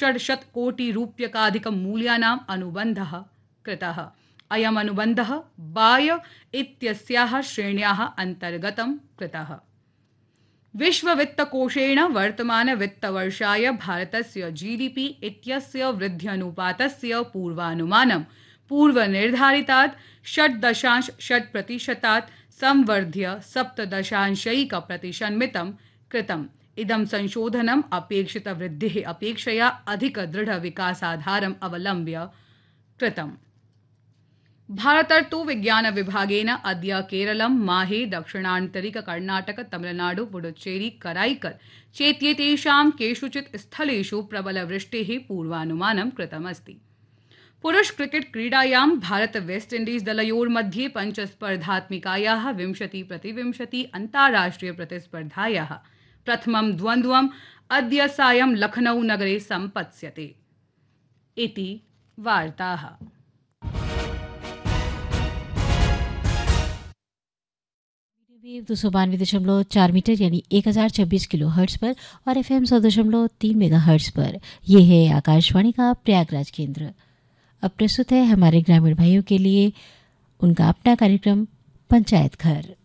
1,600,00,000,000 मूल्यानाम् अनुबन्धः कृतः। अयम् अनुबन्धः बाय इत्यस्याः श्रेण्याः अन्तर्गतं कृतः। विश्ववित्तकोषेण वर्तमानवित्तवर्षाय भारतस्य जीडीपी इत्यस्य वृद्ध्यनुपातस्य पूर्वानुमानं पूर्वनिर्धारितात् 6.6% संवर्ध्य 7.1% कृतम्। इदं संशोधनम् अपेक्षितवृद्धेः अपेक्षया अधिकदृढविकासाधारम् अवलम्ब्य कृतम्। भारतर्तु विज्ञानविभागेन अद्य केरलं, माहे, दक्षिणान्तरिक कर्णाटक, तमिलनाडु, पुडुच्चेरी, कराईकल चेत्येतेषां केषुचित् स्थलेषु प्रबलवृष्टेः पूर्वानुमानं कृतमस्ति। पुरुष क्रिकेट क्रीडायां भारत वेस्ट इण्डीज दलयोर्मध्ये पञ्चस्पर्धात्मिकायाः 20-20 अन्ताराष्ट्रिय प्रतिस्पर्धायाः प्रथमं द्वन्द्वम् अद्य सायं लखनऊ नगरे सम्पत्स्यते। इति वार्ताः। वेव 292.4 मीटर यानी 1026 किलो हर्ट्ज पर और FM 100.3 मेगा हर्ट्ज पर। यह है आकाशवाणी का प्रयागराज केंद्र। अब प्रस्तुत है हमारे ग्रामीण भाइयों के लिए उनका अपना कार्यक्रम पंचायत घर।